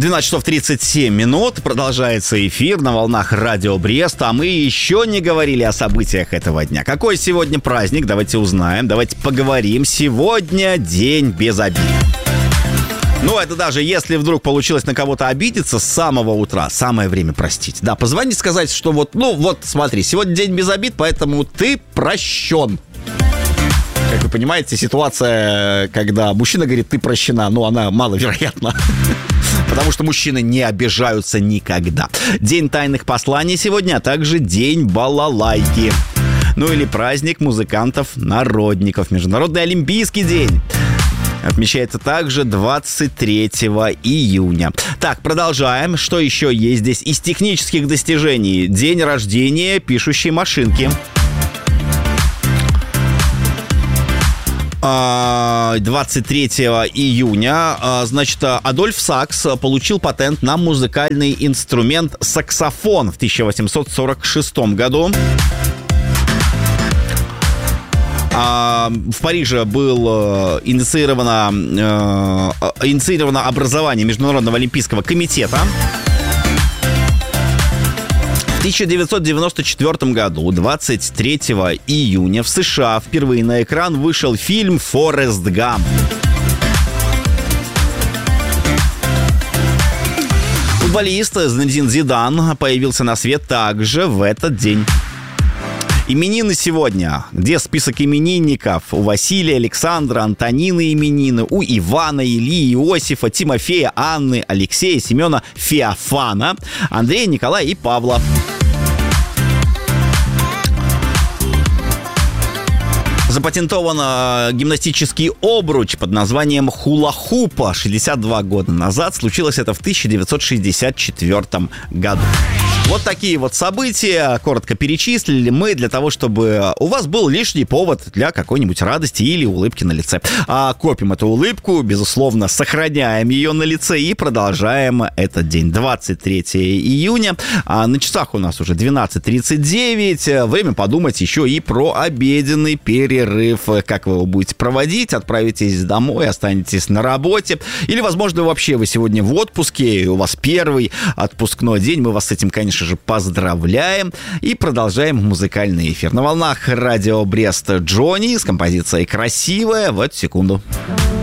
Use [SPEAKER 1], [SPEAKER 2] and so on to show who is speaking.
[SPEAKER 1] 12 часов 37 минут. Продолжается эфир на волнах Радио Брест. А мы еще не говорили о событиях этого дня. Какой сегодня праздник? Давайте узнаем, давайте поговорим. Сегодня день без обид. Ну, это даже если вдруг получилось на кого-то обидеться с самого утра, самое время простить. Да, позвонить, сказать, что вот смотри, сегодня день без обид, поэтому ты прощен. Как вы понимаете, ситуация, когда мужчина говорит, ты прощена, она маловероятна. Потому что мужчины не обижаются никогда. День тайных посланий сегодня, а также день балалайки. Ну или праздник музыкантов-народников. Международный олимпийский день. Отмечается также 23 июня. Так, продолжаем. Что еще есть здесь из технических достижений? День рождения пишущей машинки. 23 июня, Адольф Сакс получил патент на музыкальный инструмент саксофон в 1846 году. В Париже было инициировано образование Международного олимпийского комитета. В 1994 году, 23 июня, в США впервые на экран вышел фильм «Форест Гамп». Футболист Зинедин Зидан появился на свет также в этот день. Именины сегодня. Где список именинников? У Василия, Александра, Антонины именины, у Ивана, Ильи, Иосифа, Тимофея, Анны, Алексея, Семена, Феофана, Андрея, Николая и Павла. Запатентован гимнастический обруч под названием хула-хупа 62 года назад. Случилось это в 1964 году. Вот такие вот события коротко перечислили мы для того, чтобы у вас был лишний повод для какой-нибудь радости или улыбки на лице. Копим эту улыбку, безусловно, сохраняем ее на лице и продолжаем этот день. 23 июня. На часах у нас уже 12:39. Время подумать еще и про обеденный перерыв. Как вы его будете проводить? Отправитесь домой, останетесь на работе. Или, возможно, вообще вы сегодня в отпуске, у вас первый отпускной день. Мы вас с этим, конечно же, поздравляем и продолжаем музыкальный эфир. На волнах Радио Брест Джонни с композицией «Красивая» в эту секунду.